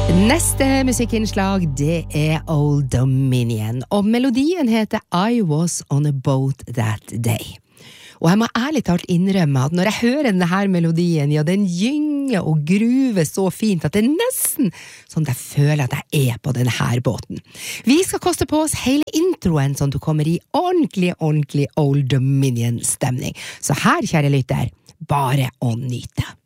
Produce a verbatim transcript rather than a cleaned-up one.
Neste musikkinnslag, det er Old Dominion, og melodien heter I Was On A Boat That Day. Og jeg må ærlig talt innrømme at når jeg hører denne her melodien, ja, den gynger og gruver så fint at det er nesten sånn at jeg føler at jeg er på denne her båten. Vi skal koste på oss hele introen sånn at du kommer i ordentlig, ordentlig Old Dominion-stemning. Så her, kjære lytter, bare å nyte.